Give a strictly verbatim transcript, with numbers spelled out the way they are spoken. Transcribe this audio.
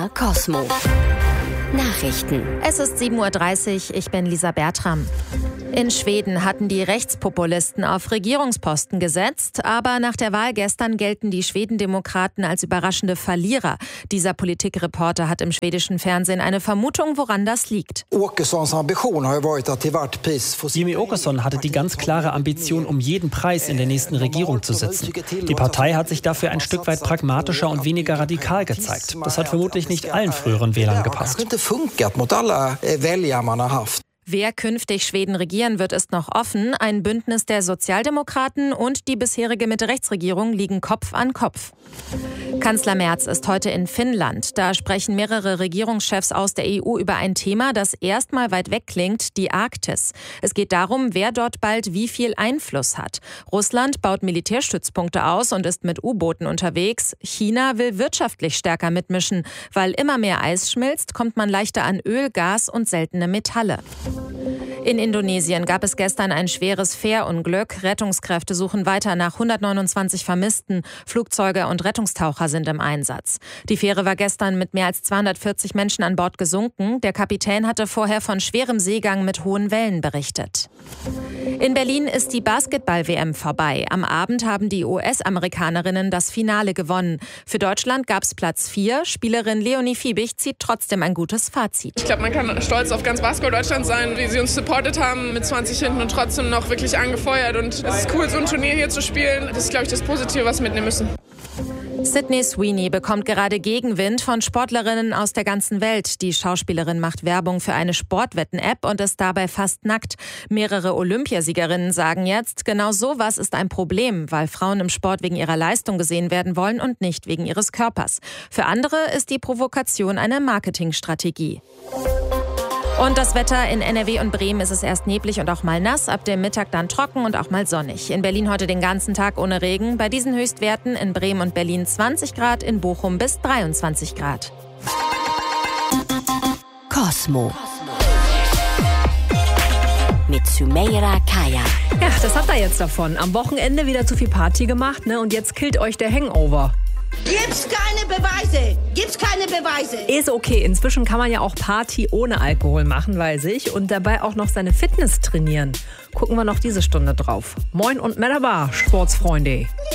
R Cosmo. Nachrichten. Es ist sieben Uhr dreißig, ich bin Lisa Bertram. In Schweden hatten die Rechtspopulisten auf Regierungsposten gesetzt, aber nach der Wahl gestern gelten die Schwedendemokraten als überraschende Verlierer. Dieser Politikreporter hat im schwedischen Fernsehen eine Vermutung, woran das liegt. Jimmie Åkesson hatte die ganz klare Ambition, um jeden Preis in der nächsten Regierung zu sitzen. Die Partei hat sich dafür ein Stück weit pragmatischer und weniger radikal gezeigt. Das hat vermutlich nicht allen früheren Wählern gepasst. Wer künftig Schweden regieren wird, ist noch offen. Ein Bündnis der Sozialdemokraten und die bisherige Mitte-Rechts-Regierung liegen Kopf an Kopf. Kanzler Merz ist heute in Finnland. Da sprechen mehrere Regierungschefs aus der E U über ein Thema, das erstmal weit weg klingt, die Arktis. Es geht darum, wer dort bald wie viel Einfluss hat. Russland baut Militärstützpunkte aus und ist mit U-Booten unterwegs. China will wirtschaftlich stärker mitmischen. Weil immer mehr Eis schmilzt, kommt man leichter an Öl, Gas und seltene Metalle. In Indonesien gab es gestern ein schweres Fährunglück. Rettungskräfte suchen weiter nach hundertneunundzwanzig Vermissten. Flugzeuge und Rettungstaucher sind im Einsatz. Die Fähre war gestern mit mehr als zweihundertvierzig Menschen an Bord gesunken. Der Kapitän hatte vorher von schwerem Seegang mit hohen Wellen berichtet. In Berlin ist die Basketball-W M vorbei. Am Abend haben die U S-Amerikanerinnen das Finale gewonnen. Für Deutschland gab es Platz vier. Spielerin Leonie Fiebig zieht trotzdem ein gutes Fazit. Ich glaube, man kann stolz auf ganz Basketball-Deutschland sein, wie sie uns supportet haben mit zwanzig hinten und trotzdem noch wirklich angefeuert. Und es ist cool, so ein Turnier hier zu spielen. Das ist, glaube ich, das Positive, was wir mitnehmen müssen. Sydney Sweeney bekommt gerade Gegenwind von Sportlerinnen aus der ganzen Welt. Die Schauspielerin macht Werbung für eine Sportwetten-App und ist dabei fast nackt. Mehrere Olympiasiegerinnen sagen jetzt, genau sowas ist ein Problem, weil Frauen im Sport wegen ihrer Leistung gesehen werden wollen und nicht wegen ihres Körpers. Für andere ist die Provokation eine Marketingstrategie. Und das Wetter in N R W und Bremen ist es erst neblig und auch mal nass, ab dem Mittag dann trocken und auch mal sonnig. In Berlin heute den ganzen Tag ohne Regen. Bei diesen Höchstwerten in Bremen und Berlin zwanzig Grad, in Bochum bis dreiundzwanzig Grad. Cosmo. Mit Sümeyra Kaya. Ja, das habt ihr jetzt davon. Am Wochenende wieder zu viel Party gemacht, ne? Und jetzt killt euch der Hangover. Gibt's keine Beweise! Gibt's keine Beweise! Ist okay. Inzwischen kann man ja auch Party ohne Alkohol machen, weiß ich. Und dabei auch noch seine Fitness trainieren. Gucken wir noch diese Stunde drauf. Moin und Merhaba, Sportsfreunde.